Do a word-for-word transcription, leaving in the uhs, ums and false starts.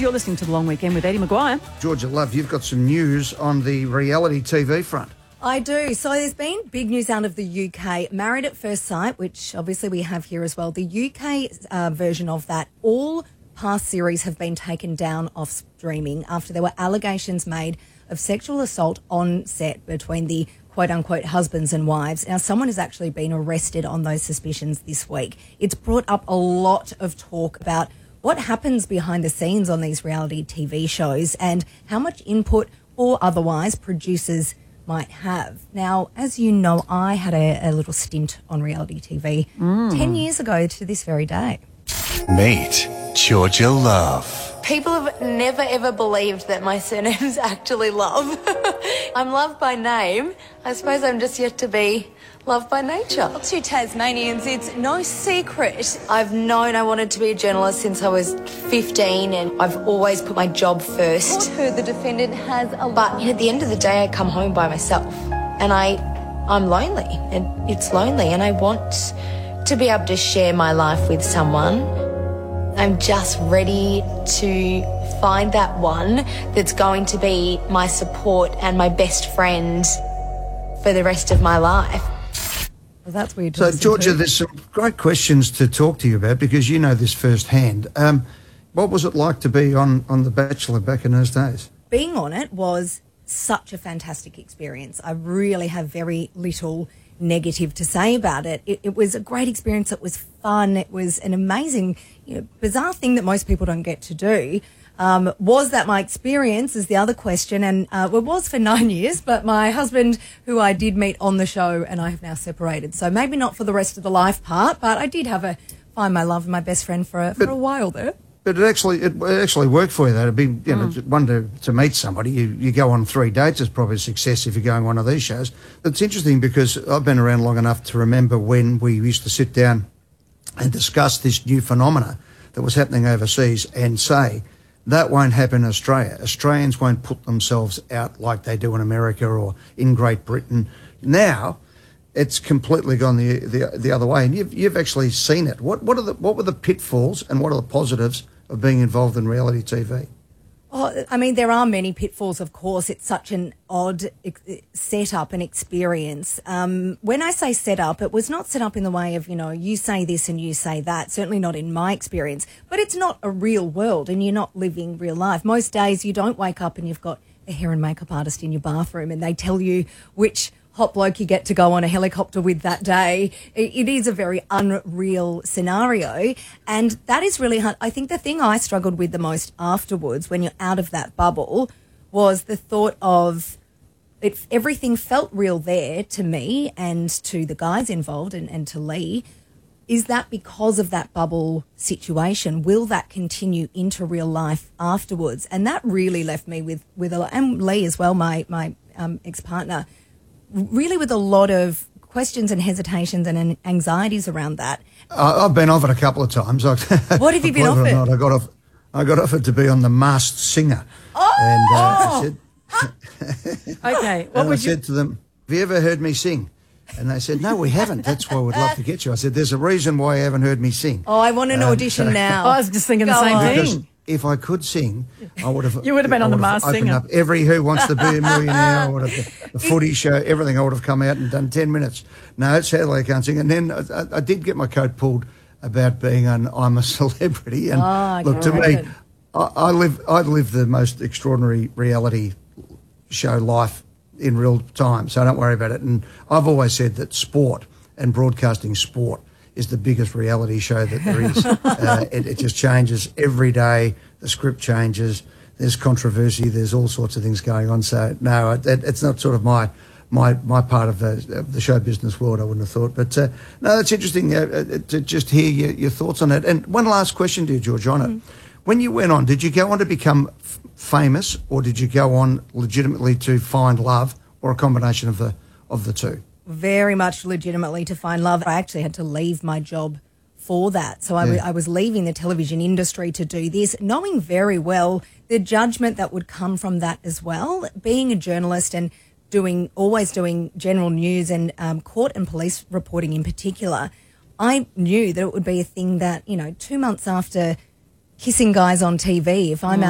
You're listening to The Long Weekend with Eddie Maguire. Georgia Love, you've got some news on the reality T V front. I do. So there's been big news out of the U K. Married at First Sight, which obviously we have here as well. The U K uh, version of that, all past series have been taken down off streaming after there were allegations made of sexual assault on set between the quote-unquote husbands and wives. Now, someone has actually been arrested on those suspicions this week. It's brought up a lot of talk about what happens behind the scenes on these reality T V shows and how much input or otherwise producers might have. Now, as you know, I had a, a little stint on reality T V mm. ten years ago to this very day. Meet Georgia Love. People have never ever believed that my surname's actually Love. I'm Love by name. I suppose I'm just yet to be Love by nature. To Tasmanians, it's no secret. I've known I wanted to be a journalist since I was fifteen, and I've always put my job first. Who the defendant has a... But at the end of the day, I come home by myself, and I, I'm lonely, and it's lonely, and I want to be able to share my life with someone. I'm just ready to find that one that's going to be my support and my best friend for the rest of my life. Well, that's weird. So, Georgia, there's some great questions to talk to you about because you know this firsthand. Um, what was it like to be on, on The Bachelor back in those days? Being on it was such a fantastic experience. I really have very little negative to say about it. It, it was a great experience. It was fun. It was an amazing, you know, bizarre thing that most people don't get to do. Um, was that my experience is the other question, and uh, it was for nine years, but my husband, who I did meet on the show, and I have now separated. So maybe not for the rest of the life part, but I did have a find my love and my best friend for a, for a while there. But it actually it actually worked for you, though. It'd be, you know, mm. one to, to meet somebody. You, you go on three dates, it's probably a success if you're going on one of these shows. It's interesting because I've been around long enough to remember when we used to sit down and discuss this new phenomena that was happening overseas and say, that won't happen in Australia. Australians won't put themselves out like they do in America or in Great Britain. Now, it's completely gone the the, the other way, and you've you've actually seen it. What what are the what were the pitfalls and what are the positives of being involved in reality T V? Oh, I mean, there are many pitfalls, of course. It's such an odd setup and experience. Um, when I say set up, it was not set up in the way of, you know, you say this and you say that, certainly not in my experience. But it's not a real world and you're not living real life. Most days you don't wake up and you've got a hair and makeup artist in your bathroom and they tell you which hot bloke you get to go on a helicopter with that day. It is a very unreal scenario, and that is really hard. I think the thing I struggled with the most afterwards when you're out of that bubble was the thought of it, everything felt real there to me and to the guys involved and, and to Lee. Is that because of that bubble situation? Will that continue into real life afterwards? And that really left me with, with a lot, and Lee as well, my, my um, ex-partner, really with a lot of questions and hesitations and anxieties around that. I, I've been offered a couple of times. What have you been offered? Not, I got off, I got offered to be on The Masked Singer. Oh! And uh, oh. I said, okay. What and would I you... said to them, have you ever heard me sing? And they said, no, we haven't. That's why we'd love to get you. I said, there's a reason why you haven't heard me sing. Oh, I want an um, audition so, now. I was just thinking Go the same on. thing. If I could sing, I would have. You would have been I on The would have Masked Singer. Up every Who Wants to Be a Millionaire, I would have, the footy show, everything. I would have come out and done ten minutes. No, sadly I can't sing. And then I, I did get my coat pulled about being an I'm a celebrity. And oh, look, to me, I, I live I live the most extraordinary reality show life in real time, so don't worry about it. And I've always said that sport and broadcasting sport is the biggest reality show that there is. uh, it, it just changes every day. The script changes. There's controversy. There's all sorts of things going on. So no, it, it's not sort of my my my part of the, of the show business world. I wouldn't have thought. But uh, no, that's interesting uh, to just hear your, your thoughts on it. And one last question to you, George, on mm. it. When you went on, did you go on to become f- famous, or did you go on legitimately to find love, or a combination of the of the two? Very much legitimately to find love. I actually had to leave my job for that. So I, yeah. w- I was leaving the television industry to do this, knowing very well the judgment that would come from that as well. Being a journalist and doing always doing general news and um, court and police reporting in particular, I knew that it would be a thing that, you know, two months after kissing guys on T V, if I'm mm. out